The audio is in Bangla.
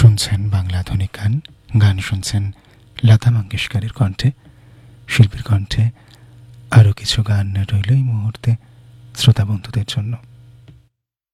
শুনছেন বাংলা আধুনিক গান। গান শুনছেন লতা মঙ্গেশকরের কণ্ঠে, শিল্পীর কণ্ঠে। আরও কিছু গান রইল এই মুহূর্তে শ্রোতা বন্ধুদের জন্য।